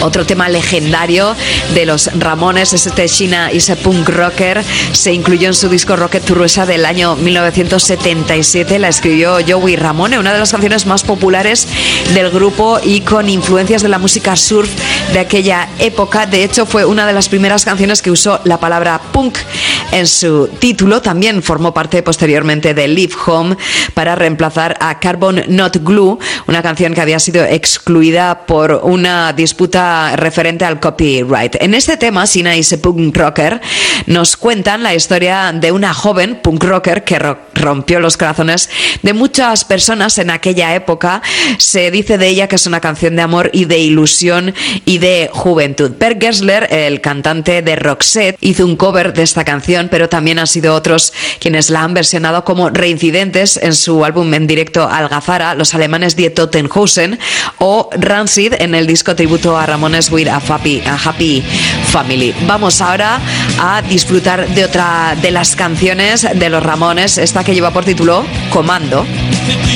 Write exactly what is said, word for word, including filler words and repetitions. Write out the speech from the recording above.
Otro tema legendario de los Ramones es este China is a Punk Rocker. Se incluyó en su disco Rocket to Russia del año mil novecientos setenta y siete. La escribió Joey Ramone, una de las canciones más populares del grupo y con influencias de la música surf de aquella época. De hecho, fue una de las primeras canciones que usó la palabra punk en su título. También formó parte posteriormente de Leave Home para reemplazar a Carbon Not Glue, una canción que había sido excluida por una disputa referente al copyright. En este tema, China is a Punk Rocker, nos cuentan la historia de una joven punk rocker que rompió los corazones de muchas personas en aquella época. Se dice de ella que es una canción de amor y de ilusión y de juventud. Per Gessler, el cantante de Roxette, hizo un cover de esta canción, pero también han sido otros quienes la han versionado como reincidentes en su álbum en directo Algazara, los alemanes Die Totenhausen, o Rancid en el disco tributo a Ramones with a Happy, a Happy Family. Vamos ahora a disfrutar de otra de las canciones de los Ramones, esta que lleva por título Comando.